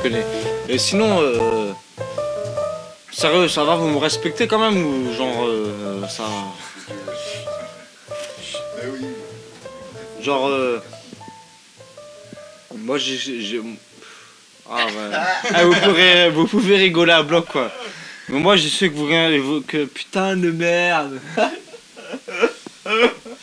connais. Et sinon, sérieux, ça va, vous me respectez quand même ou genre ça. Eh oui. Genre, moi ah ouais. Ah, vous pouvez rigoler à bloc quoi. Mais moi je sais que que putain de merde.